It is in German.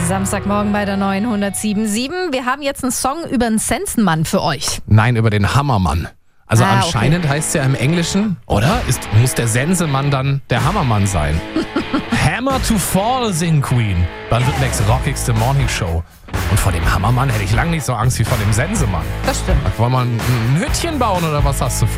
Samstagmorgen bei der neuen 107.7. Wir haben jetzt einen Song über einen Sensenmann für euch. Nein, über den Hammermann. Also anscheinend okay. heißt es ja im Englischen, oder? Muss der Sensemann dann der Hammermann sein? Hammer to Fall singen Queen. Baden-Württembergs rockigste Morningshow. Und vor dem Hammermann hätte ich lange nicht so Angst wie vor dem Sensemann. Das stimmt. Wollen wir ein Hütchen bauen oder was hast du vor?